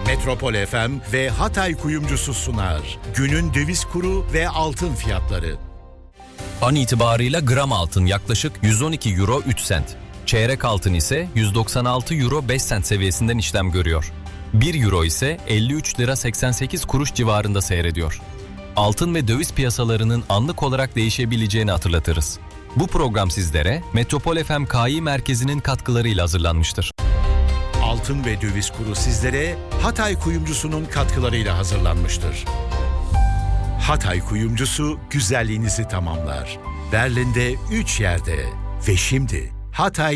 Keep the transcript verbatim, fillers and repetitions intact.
Metropol F M ve Hatay Kuyumcusu sunar. Günün döviz kuru ve altın fiyatları. An itibarıyla gram altın yaklaşık yüz on iki euro üç sent. Çeyrek altın ise yüz doksan altı euro beş sent seviyesinden işlem görüyor. bir euro ise elli üç lira seksen sekiz kuruş civarında seyrediyor. Altın ve döviz piyasalarının anlık olarak değişebileceğini hatırlatırız. Bu program sizlere Metropol F M K İ Merkezi'nin katkılarıyla hazırlanmıştır. Altın ve döviz kuru sizlere Hatay Kuyumcusu'nun katkılarıyla hazırlanmıştır. Hatay Kuyumcusu güzelliğinizi tamamlar. Berlin'de üç yerde ve şimdi Hatay